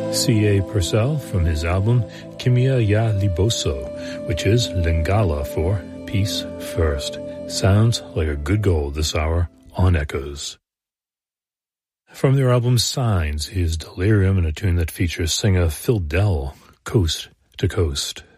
C.A. Purcell from his album Kimia Ya Liboso, which is Lingala for Peace First. Sounds like a good goal this hour on Echoes. From their album Signs is Delirium, and a tune that features singer Phil Dell, Coast to Coast.